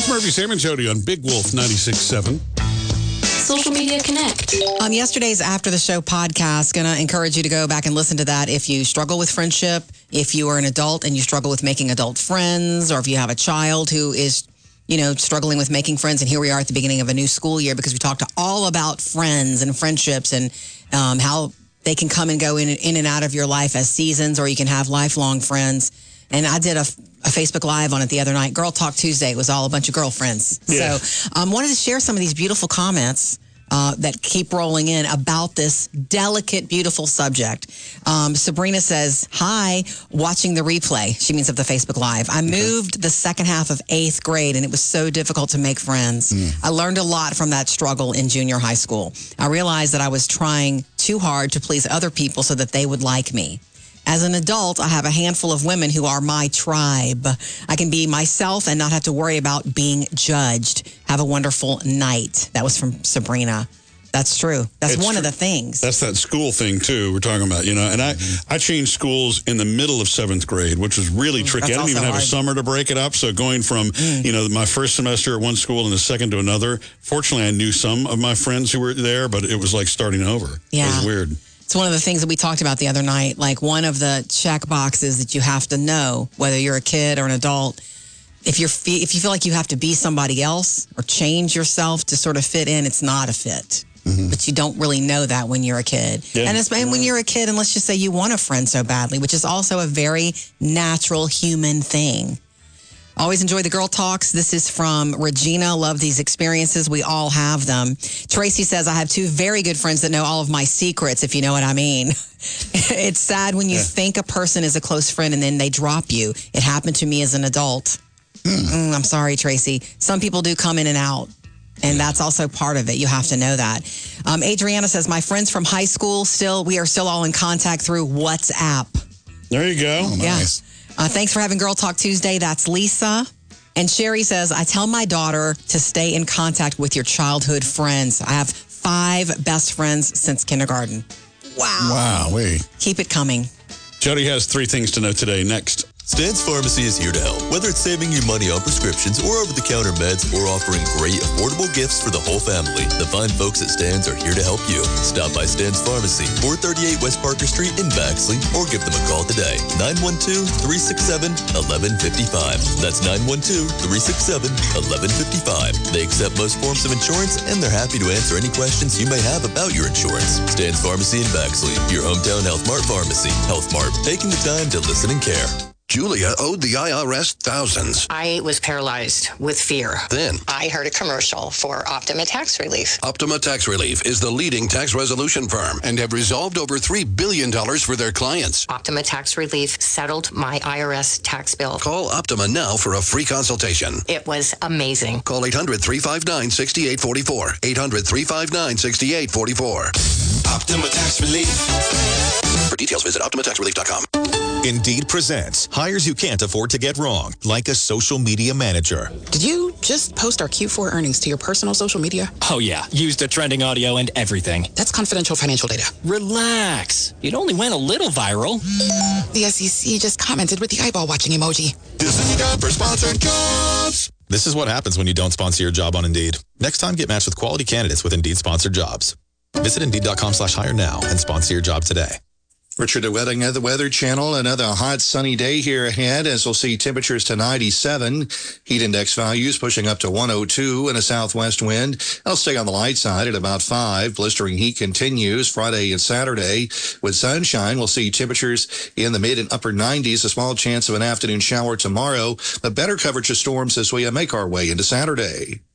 It's Murphy, Sam, and Jody on Big Wolf 96.7. Social Media Connect. Yesterday's After the Show podcast, going to encourage you to go back and listen to that if you struggle with friendship, if you are an adult and you struggle with making adult friends, or if you have a child who is, struggling with making friends. And here we are at the beginning of a new school year because we talked all about friends and friendships and how they can come and go in and out of your life as seasons, or you can have lifelong friends. And I did a Facebook Live on it the other night. Girl Talk Tuesday. It was all a bunch of girlfriends. Yeah. So wanted to share some of these beautiful comments that keep rolling in about this delicate, beautiful subject. Sabrina says, hi, watching the replay. She means of the Facebook Live. I moved the second half of 8th grade, and it was so difficult to make friends. I learned a lot from that struggle in junior high school. I realized that I was trying too hard to please other people so that they would like me. As an adult, I have a handful of women who are my tribe. I can be myself and not have to worry about being judged. Have a wonderful night. That was from Sabrina. That's true. That's one of the things. That's that school thing, too, we're talking about, And I changed schools in the middle of 7th grade, which was really tricky. I didn't even have a summer to break it up. So going from, my first semester at one school and the second to another, fortunately, I knew some of my friends who were there, but it was like starting over. Yeah. It was weird. It's one of the things that we talked about the other night. Like, one of the check boxes that you have to know, whether you're a kid or an adult, if you feel like you have to be somebody else or change yourself to sort of fit in, it's not a fit. But you don't really know that when you're a kid. Yeah. And when you're a kid, and let's just say you want a friend so badly, which is also a very natural human thing. Always enjoy the girl talks. This is from Regina. Love these experiences. We all have them. Tracy says, I have 2 very good friends that know all of my secrets, if you know what I mean. It's sad when you think a person is a close friend and then they drop you. It happened to me as an adult. I'm sorry, Tracy. Some people do come in and out, and that's also part of it. You have to know that. Adriana says, my friends from high school, we are still all in contact through WhatsApp. There you go. Oh, nice. Thanks for having Girl Talk Tuesday. That's Lisa. And Sherry says, I tell my daughter to stay in contact with your childhood friends. I have 5 best friends since kindergarten. Wow. Keep it coming. Jody has 3 things to know today. Next. Stan's Pharmacy is here to help, whether it's saving you money on prescriptions or over-the-counter meds or offering great, affordable gifts for the whole family. The fine folks at Stan's are here to help you. Stop by Stan's Pharmacy, 438 West Parker Street in Baxley, or give them a call today, 912-367-1155. That's 912-367-1155. They accept most forms of insurance, and they're happy to answer any questions you may have about your insurance. Stan's Pharmacy in Baxley, your hometown Health Mart pharmacy. Health Mart, taking the time to listen and care. Julia owed the IRS thousands. I was paralyzed with fear. Then I heard a commercial for Optima Tax Relief. Optima Tax Relief is the leading tax resolution firm and have resolved over $3 billion for their clients. Optima Tax Relief settled my IRS tax bill. Call Optima now for a free consultation. It was amazing. Call 800-359-6844. 800-359-6844. Optima Tax Relief. For details, visit OptimaTaxRelief.com. Indeed presents hires you can't afford to get wrong, like a social media manager. Did you just post our Q4 earnings to your personal social media? Oh, yeah. Used the trending audio and everything. That's confidential financial data. Relax. It only went a little viral. The SEC just commented with the eyeball watching emoji. This is time for sponsored jobs. This is what happens when you don't sponsor your job on Indeed. Next time, get matched with quality candidates with Indeed sponsored jobs. Visit Indeed.com/hire now and sponsor your job today. Richard DeWetting at the Weather Channel. Another hot, sunny day here ahead, as we'll see temperatures to 97. Heat index values pushing up to 102 and a southwest wind. It'll stay on the light side at about 5. Blistering heat continues Friday and Saturday. With sunshine, we'll see temperatures in the mid and upper 90s. A small chance of an afternoon shower tomorrow, but better coverage of storms as we make our way into Saturday.